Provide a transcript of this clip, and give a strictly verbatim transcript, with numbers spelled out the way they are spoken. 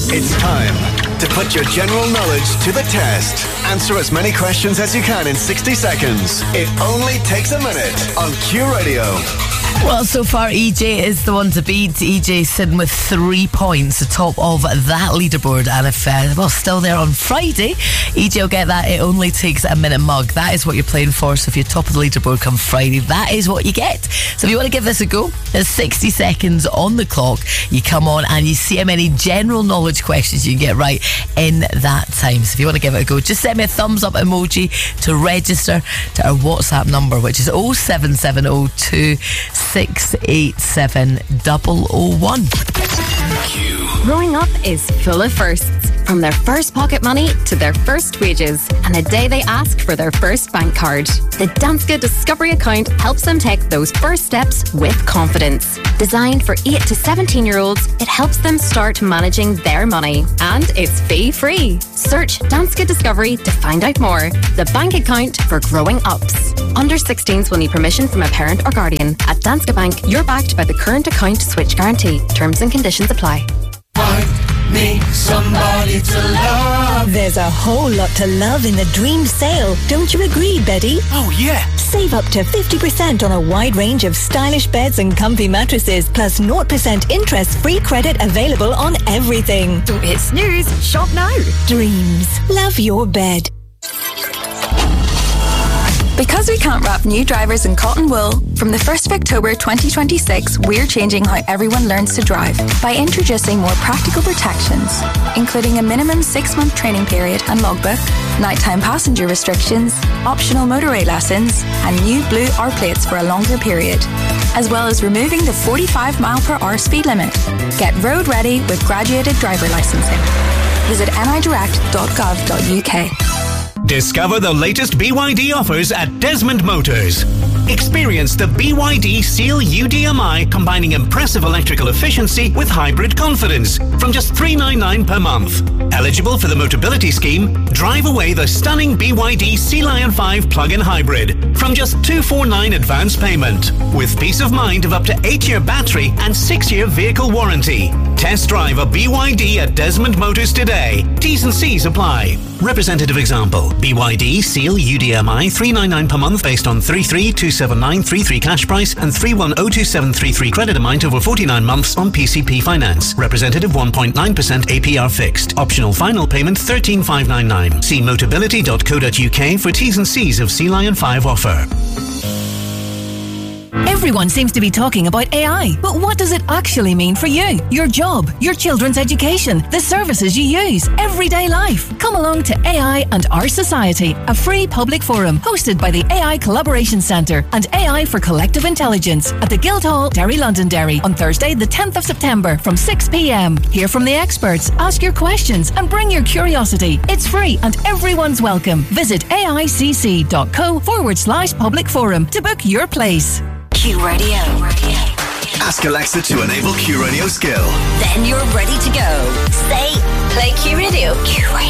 It's time to put your general knowledge to the test. Answer as many questions as you can in sixty seconds. It only takes a minute on Q Radio. Well, so far E J is the one to beat. E J sitting with three points atop of that leaderboard, and if uh, well still there on Friday, E J will get that It Only Takes a Minute mug. That is what you're playing for. So if you're top of the leaderboard come Friday, that is what you get. So if you want to give this a go, there's sixty seconds on the clock. You come on and you see how many general knowledge questions you can get right in that time. So if you want to give it a go, just send me a thumbs up emoji to register to our WhatsApp number, which is oh seven seven oh two six eight seven oh oh one. Growing up is full of firsts. From their first pocket money to their first wages and the day they ask for their first bank card. The Danske Discovery account helps them take those first steps with confidence. Designed for eight to seventeen year olds, it helps them start managing their money. And it's fee-free. Search Danske Discovery to find out more. The bank account for growing ups. Under sixteens will need permission from a parent or guardian. At Danske Bank, you're backed by the current account switch guarantee. Terms and conditions apply. Me somebody to love. There's a whole lot to love in the Dream Sale. Don't you agree, Betty? Oh, yeah. Save up to fifty percent on a wide range of stylish beds and comfy mattresses, plus zero percent interest-free credit available on everything. Don't hit snooze. Shop now. Dreams. Love your bed. Because we can't wrap new drivers in cotton wool, from the first of October twenty twenty-six, we're changing how everyone learns to drive by introducing more practical protections, including a minimum six-month training period and logbook, nighttime passenger restrictions, optional motorway lessons, and new blue R plates for a longer period, as well as removing the forty-five mile per hour speed limit. Get road ready with graduated driver licensing. Visit n i direct dot gov dot u k. Discover the latest B Y D offers at Desmond Motors. Experience the B Y D Seal U D M I combining impressive electrical efficiency with hybrid confidence from just three hundred ninety-nine dollars per month. Eligible for the Motability Scheme, drive away the stunning B Y D Sea Lion five plug-in hybrid from just two hundred forty-nine dollars advance payment with peace of mind of up to eight year battery and six year vehicle warranty. Test drive a B Y D at Desmond Motors today. T's and C's apply. Representative example, B Y D Seal U D M I three hundred ninety-nine dollars per month based on three three two seven nine three three cash price and three one zero two seven three three credit amount over forty-nine months on P C P finance. Representative one point nine percent A P R fixed. Optional final payment thirteen thousand five hundred ninety-nine. See motability dot co dot u k for T's and C's of Sea Lion five offer. Everyone seems to be talking about A I, but what does it actually mean for you, your job, your children's education, the services you use, everyday life? Come along to A I and Our Society, a free public forum hosted by the A I Collaboration Centre and A I for Collective Intelligence at the Guildhall, Derry Londonderry on Thursday the tenth of September from six p m. Hear from the experts, ask your questions and bring your curiosity. It's free and everyone's welcome. Visit aicc.co forward slash public forum to book your place. Q Radio. Ask Alexa to enable Q Radio skill. Then you're ready to go. Say, play Q Radio. Q Radio.